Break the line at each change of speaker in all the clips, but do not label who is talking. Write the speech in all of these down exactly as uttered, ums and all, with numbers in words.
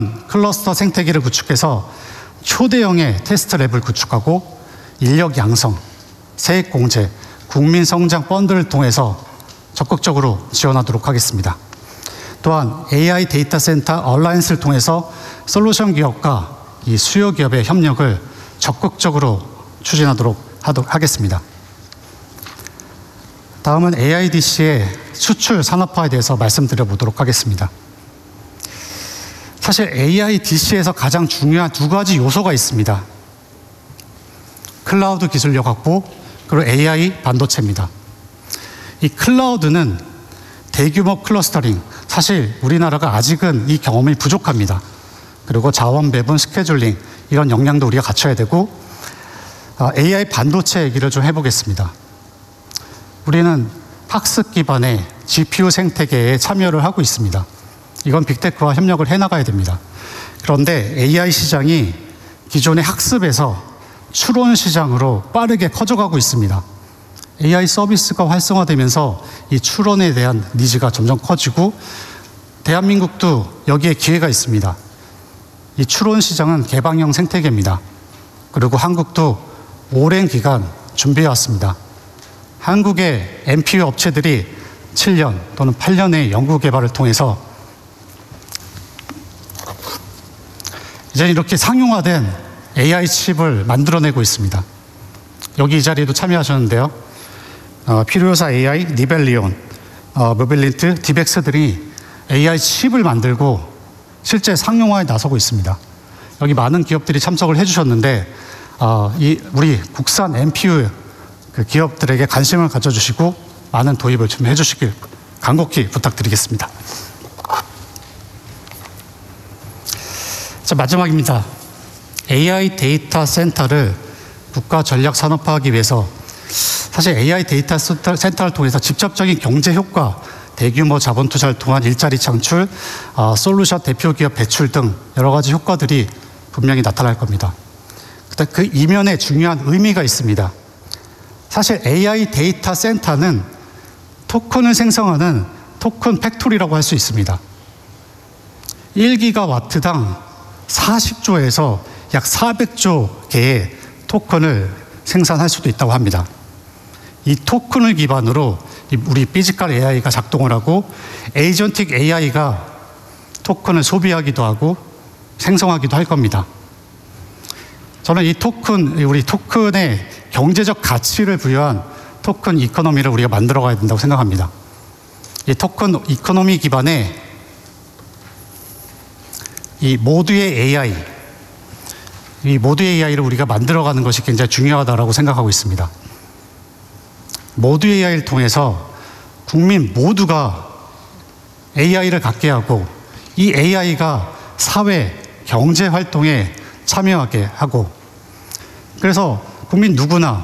클러스터 생태계를 구축해서 초대형의 테스트 랩을 구축하고 인력 양성, 세액 공제, 국민 성장 펀드를 통해서 적극적으로 지원하도록 하겠습니다. 또한 에이아이 데이터 센터 얼라이언스를 통해서 솔루션 기업과 이 수요 기업의 협력을 적극적으로 추진하도록 하겠습니다. 다음은 에이아이디씨의 수출 산업화에 대해서 말씀드려 보도록 하겠습니다. 사실 에이아이디씨에서 가장 중요한 두 가지 요소가 있습니다. 클라우드 기술력 확보, 그리고 에이아이 반도체입니다. 이 클라우드는 대규모 클러스터링, 사실 우리나라가 아직은 이 경험이 부족합니다. 그리고 자원 배분, 스케줄링, 이런 역량도 우리가 갖춰야 되고, 에이아이 반도체 얘기를 좀 해보겠습니다. 우리는 학습 기반의 지피유 생태계에 참여를 하고 있습니다. 이건 빅테크와 협력을 해나가야 됩니다. 그런데 에이아이 시장이 기존의 학습에서 추론 시장으로 빠르게 커져가고 있습니다. 에이아이 서비스가 활성화되면서 이 추론에 대한 니즈가 점점 커지고 대한민국도 여기에 기회가 있습니다. 이 추론 시장은 개방형 생태계입니다. 그리고 한국도 오랜 기간 준비해왔습니다. 한국의 엠피유 업체들이 칠 년 또는 팔 년의 연구 개발을 통해서 이제 이렇게 상용화된 에이아이 칩을 만들어내고 있습니다. 여기 이 자리에도 참여하셨는데요. 어, 피루요사 에이아이, 니벨리온, 어, 모빌린트, 디벡스들이 에이아이 칩을 만들고 실제 상용화에 나서고 있습니다. 여기 많은 기업들이 참석을 해주셨는데 어, 이 우리 국산 엠피유 그 기업들에게 관심을 가져주시고 많은 도입을 좀 해주시길 간곡히 부탁드리겠습니다. 자, 마지막입니다. 에이아이 데이터 센터를 국가 전략 산업화하기 위해서 사실 에이아이 데이터 센터를 통해서 직접적인 경제 효과, 대규모 자본 투자를 통한 일자리 창출, 어, 솔루션 대표 기업 배출 등 여러 가지 효과들이 분명히 나타날 겁니다. 그 이면에 중요한 의미가 있습니다. 사실 에이아이 데이터 센터는 토큰을 생성하는 토큰 팩토리라고 할 수 있습니다. 일 기가와트당 사십 조에서 약 사백 조 개의 토큰을 생산할 수도 있다고 합니다. 이 토큰을 기반으로 우리 피지컬 에이아이가 작동을 하고 에이전틱 에이아이가 토큰을 소비하기도 하고 생성하기도 할 겁니다. 저는 이 토큰, 우리 토큰의 경제적 가치를 부여한 토큰 이코노미를 우리가 만들어 가야 된다고 생각합니다. 이 토큰 이코노미 기반의 이 모두의 에이아이, 이 모두의 에이아이를 우리가 만들어가는 것이 굉장히 중요하다고 생각하고 있습니다. 모두의 에이아이를 통해서 국민 모두가 에이아이를 갖게 하고 이 에이아이가 사회, 경제 활동에 참여하게 하고 그래서 국민 누구나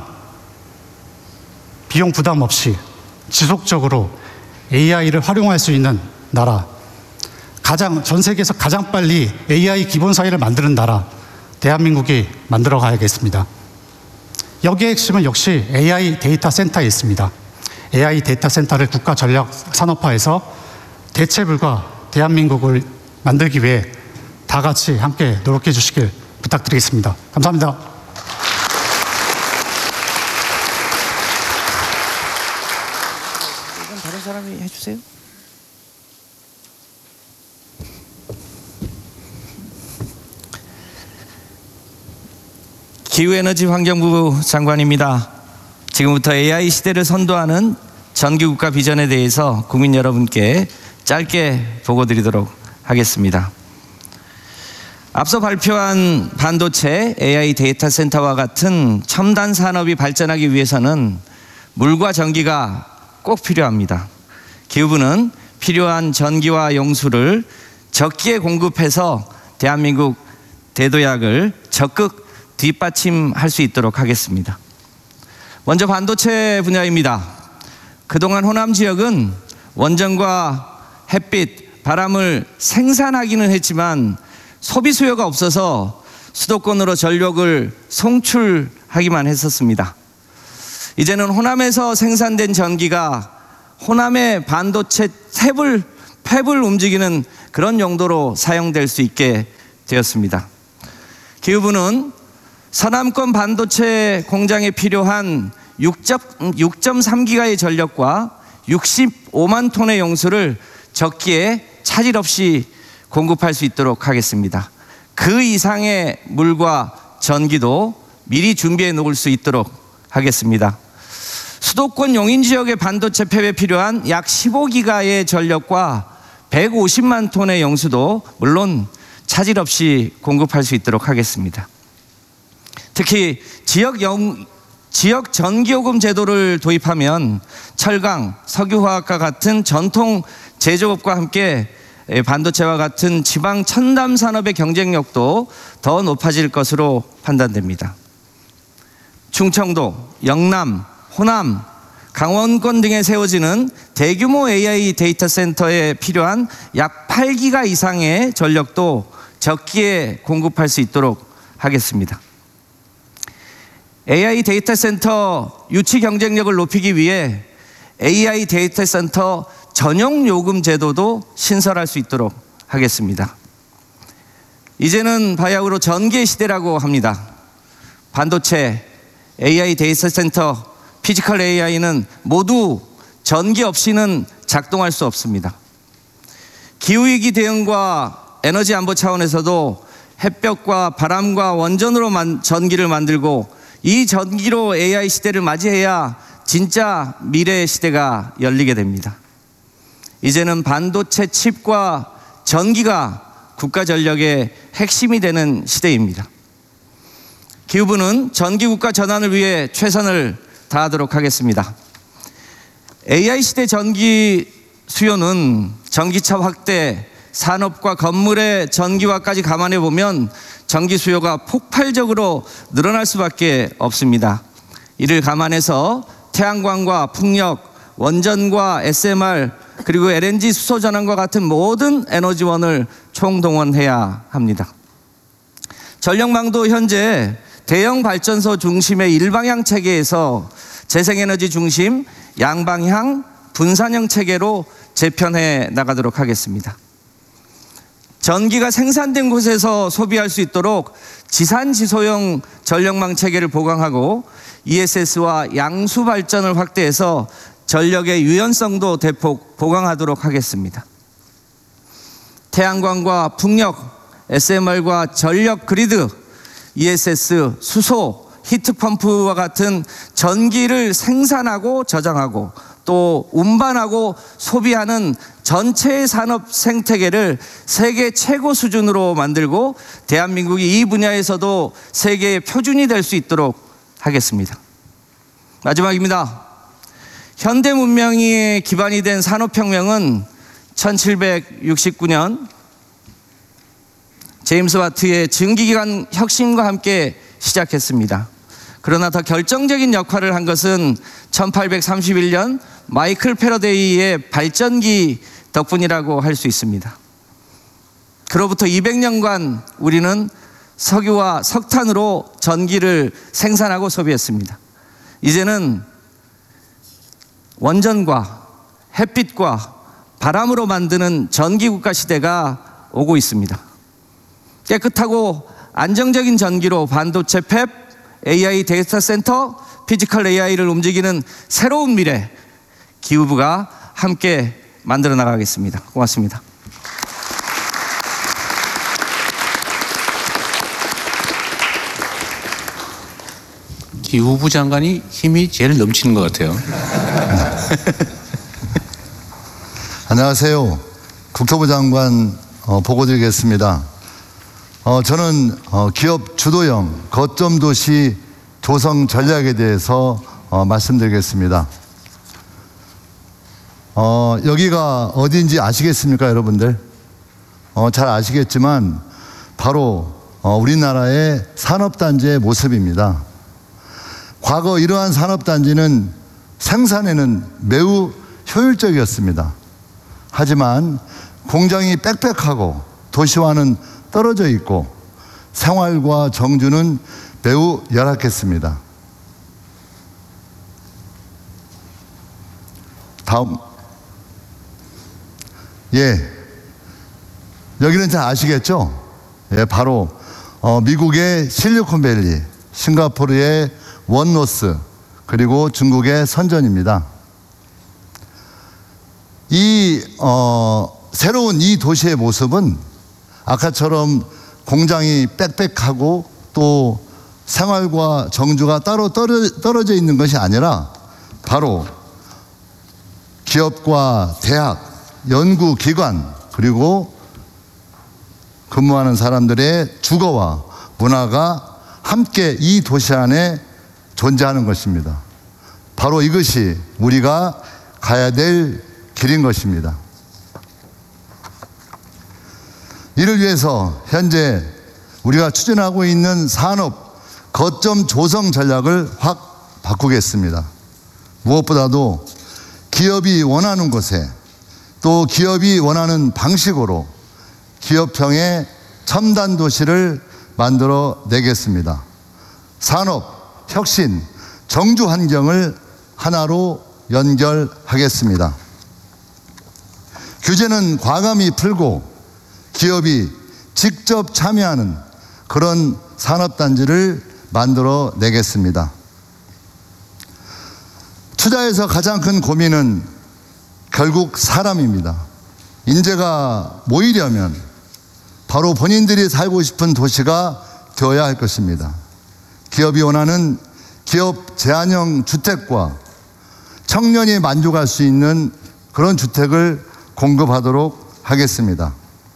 비용 부담 없이 지속적으로 에이아이를 활용할 수 있는 나라, 가장 전 세계에서 가장 빨리 에이아이 기본 사회를 만드는 나라 대한민국이 만들어 가야겠습니다. 여기의 핵심은 역시 에이아이 데이터 센터에 있습니다. 에이아이 데이터 센터를 국가 전략 산업화해서 대체불가 대한민국을 만들기 위해 다 같이 함께 노력해 주시길 부탁드리겠습니다. 감사합니다.
이건 다른 사람이 해주세요. 기후에너지환경부 장관입니다. 지금부터 에이아이 시대를 선도하는 전기국가 비전에 대해서 국민 여러분께 짧게 보고드리도록 하겠습니다. 앞서 발표한 반도체, 에이아이 데이터 센터와 같은 첨단 산업이 발전하기 위해서는 물과 전기가 꼭 필요합니다. 기후부는 필요한 전기와 용수를 적기에 공급해서 대한민국 대도약을 적극 뒷받침할 수 있도록 하겠습니다. 먼저 반도체 분야입니다. 그동안 호남 지역은 원전과 햇빛, 바람을 생산하기는 했지만 소비 수요가 없어서 수도권으로 전력을 송출하기만 했었습니다. 이제는 호남에서 생산된 전기가 호남의 반도체 탭을, 팹을 움직이는 그런 용도로 사용될 수 있게 되었습니다. 기후부는 서남권 반도체 공장에 필요한 육 점 삼 기가의 전력과 육십오만 톤의 용수를 적기에 차질 없이 공급할 수 있도록 하겠습니다. 그 이상의 물과 전기도 미리 준비해 놓을 수 있도록 하겠습니다. 수도권 용인 지역의 반도체 팹에 필요한 약 십오 기가의 전력과 백오십만 톤의 용수도 물론 차질 없이 공급할 수 있도록 하겠습니다. 특히 지역 영, 지역 전기요금 제도를 도입하면 철강, 석유화학과 같은 전통 제조업과 함께 반도체와 같은 지방 첨단 산업의 경쟁력도 더 높아질 것으로 판단됩니다. 충청도, 영남, 호남, 강원권 등에 세워지는 대규모 에이아이 데이터 센터에 필요한 약 팔 기가 이상의 전력도 적기에 공급할 수 있도록 하겠습니다. 에이아이 데이터 센터 유치 경쟁력을 높이기 위해 에이아이 데이터 센터 전용 요금 제도도 신설할 수 있도록 하겠습니다. 이제는 바야흐로 전기의 시대라고 합니다. 반도체, 에이아이 데이터 센터, 피지컬 에이아이는 모두 전기 없이는 작동할 수 없습니다. 기후위기 대응과 에너지 안보 차원에서도 햇볕과 바람과 원전으로 만, 전기를 만들고 이 전기로 에이아이 시대를 맞이해야 진짜 미래의 시대가 열리게 됩니다. 이제는 반도체 칩과 전기가 국가 전력의 핵심이 되는 시대입니다. 기후부는 전기국가 전환을 위해 최선을 다하도록 하겠습니다. 에이아이 시대 전기 수요는 전기차 확대, 산업과 건물의 전기화까지 감안해 보면 전기 수요가 폭발적으로 늘어날 수밖에 없습니다. 이를 감안해서 태양광과 풍력, 원전과 에스엠알, 그리고 엘엔지 수소 전환과 같은 모든 에너지원을 총동원해야 합니다. 전력망도 현재 대형 발전소 중심의 일방향 체계에서 재생에너지 중심 양방향 분산형 체계로 재편해 나가도록 하겠습니다. 전기가 생산된 곳에서 소비할 수 있도록 지산지소형 전력망 체계를 보강하고 이에스에스와 양수 발전을 확대해서 전력의 유연성도 대폭 보강하도록 하겠습니다. 태양광과 풍력, 에스엠알과 전력 그리드, 이에스에스, 수소, 히트펌프와 같은 전기를 생산하고 저장하고 또 운반하고 소비하는 전체의 산업 생태계를 세계 최고 수준으로 만들고 대한민국이 이 분야에서도 세계의 표준이 될 수 있도록 하겠습니다. 마지막입니다. 현대 문명이 기반이 된 산업혁명은 천칠백육십구 년 제임스 와트의 증기기관 혁신과 함께 시작했습니다. 그러나 더 결정적인 역할을 한 것은 천팔백삼십일 년 마이클 패러데이의 발전기 덕분이라고 할 수 있습니다. 그로부터 이백 년간 우리는 석유와 석탄으로 전기를 생산하고 소비했습니다. 이제는 원전과 햇빛과 바람으로 만드는 전기국가 시대가 오고 있습니다. 깨끗하고 안정적인 전기로 반도체 팹, 에이아이 데이터 센터, 피지컬 에이아이를 움직이는 새로운 미래, 기후부가 함께 만들어 나가겠습니다. 고맙습니다.
기후부 장관이 힘이 제일 넘치는 것 같아요.
안녕하세요. 국토부 장관 어, 보고 드리겠습니다. 어, 저는 어, 기업 주도형 거점 도시 조성 전략에 대해서 어, 말씀드리겠습니다. 어, 여기가 어디인지 아시겠습니까, 여러분들? 어, 잘 아시겠지만 바로 어, 우리나라의 산업단지의 모습입니다. 과거 이러한 산업단지는 생산에는 매우 효율적이었습니다. 하지만 공장이 빽빽하고 도시와는 떨어져 있고 생활과 정주는 매우 열악했습니다. 다음. 예. 여기는 잘 아시겠죠? 예, 바로 어, 미국의 실리콘밸리, 싱가포르의 원노스, 그리고 중국의 선전입니다. 이 어, 새로운 이 도시의 모습은 아까처럼 공장이 빽빽하고 또 생활과 정주가 따로 떨어져 있는 것이 아니라 바로 기업과 대학, 연구기관, 그리고 근무하는 사람들의 주거와 문화가 함께 이 도시 안에 존재하는 것입니다. 바로 이것이 우리가 가야 될 길인 것입니다. 이를 위해서 현재 우리가 추진하고 있는 산업 거점 조성 전략을 확 바꾸겠습니다. 무엇보다도 기업이 원하는 곳에 또 기업이 원하는 방식으로 기업형의 첨단 도시를 만들어 내겠습니다. 산업, 혁신, 정주 환경을 하나로 연결하겠습니다. 규제는 과감히 풀고 기업이 직접 참여하는 그런 산업단지를 만들어 내겠습니다. 투자에서 가장 큰 고민은 결국 사람입니다. 인재가 모이려면 바로 본인들이 살고 싶은 도시가 되어야 할 것입니다. 기업이 원하는 기업 제한형 주택과 청년이 만족할 수 있는 그런 주택을 공급하도록 하겠습니다.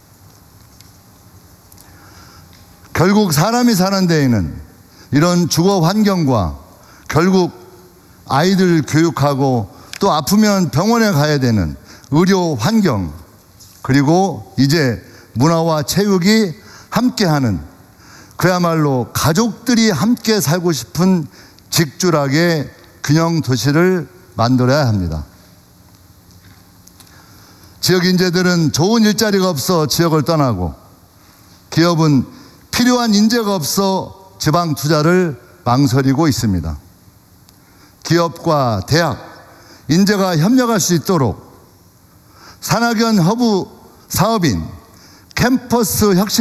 결국 사람이 사는 데에는 이런 주거 환경과 결국 아이들 교육하고 또 아프면 병원에 가야 되는 의료 환경, 그리고 이제 문화와 체육이 함께하는 그야말로 가족들이 함께 살고 싶은 직주락의 균형 도시를 만들어야 합니다. 지역 인재들은 좋은 일자리가 없어 지역을 떠나고 기업은 필요한 인재가 없어 지방 투자를 망설이고 있습니다. 기업과 대학, 인재가 협력할 수 있도록 산학연 허브 사업인 캠퍼스 혁신